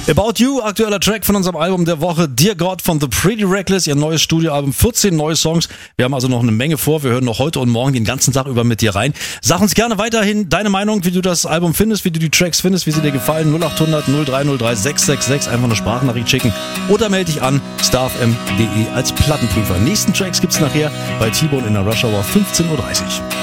About You, aktueller Track von unserem Album der Woche, Dear God von The Pretty Reckless, ihr neues Studioalbum, 14 neue Songs. Wir haben also noch eine Menge vor, wir hören noch heute und morgen den ganzen Tag über mit dir rein. Sag uns gerne weiterhin deine Meinung, wie du das Album findest, wie du die Tracks findest, wie sie dir gefallen. 0800 0303 666, einfach eine Sprachnachricht schicken oder melde dich an, starfm.de als Plattenprüfer. Nächsten Tracks gibt's nachher bei T-Bone in der Rush Hour 15.30 Uhr.